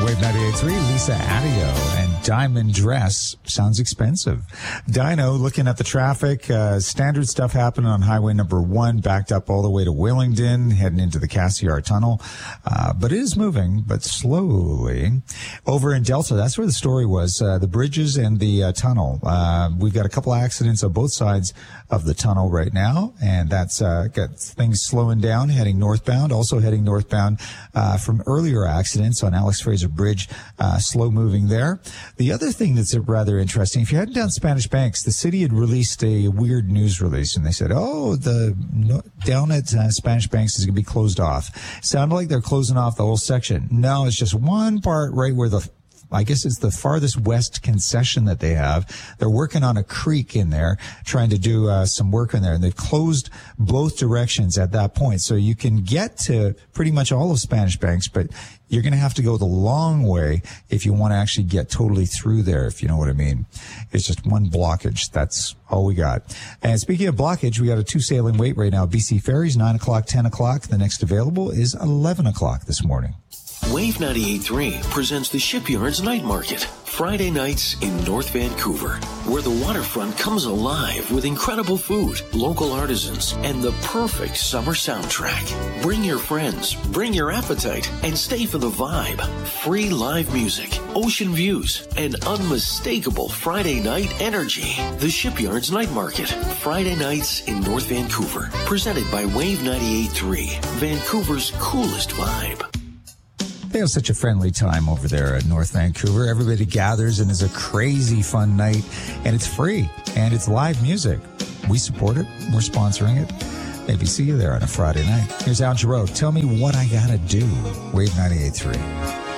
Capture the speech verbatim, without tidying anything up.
Wave ninety-eight point three, Lisa Addio, and Diamond Dress sounds expensive. Dino, looking at the traffic, uh, standard stuff happening on highway number one, backed up all the way to Willingdon, heading into the Cassiar Tunnel. Uh, but it is moving, but slowly. Over in Delta, that's where the story was, uh, the bridges and the uh, tunnel. Uh, we've got a couple accidents on both sides of the tunnel right now, and that's uh, got things slowing down, heading northbound, also heading northbound uh, from earlier accidents on Alex Fraser Bridge, uh, slow moving there. The other thing that's rather interesting, if you're heading down Spanish Banks, the city had released a weird news release, and they said, oh, the no, down at uh, Spanish Banks is going to be closed off. Sounded like they're closing off the whole section. No, it's just one part right where the I guess it's the farthest west concession that they have. They're working on a creek in there, trying to do uh, some work in there, and they've closed both directions at that point. So you can get to pretty much all of Spanish Banks, but you're going to have to go the long way if you want to actually get totally through there, if you know what I mean. It's just one blockage. That's all we got. And speaking of blockage, we got a two sailing wait right now. B C Ferries, nine o'clock, ten o'clock. The next available is eleven o'clock this morning. Wave ninety-eight point three presents the Shipyards Night Market, Friday nights in North Vancouver, where the waterfront comes alive with incredible food, local artisans, and the perfect summer soundtrack. Bring your friends, bring your appetite, and stay for the vibe. Free live music, ocean views, and unmistakable Friday night energy. The Shipyards Night Market, Friday nights in North Vancouver, presented by Wave ninety-eight point three, Vancouver's coolest vibe. They have such a friendly time over there at North Vancouver. Everybody gathers and it's a crazy fun night, and it's free and it's live music. We support it. We're sponsoring it. Maybe see you there on a Friday night. Here's Al Jarreau. Tell me what I gotta do. Wave ninety-eight point three.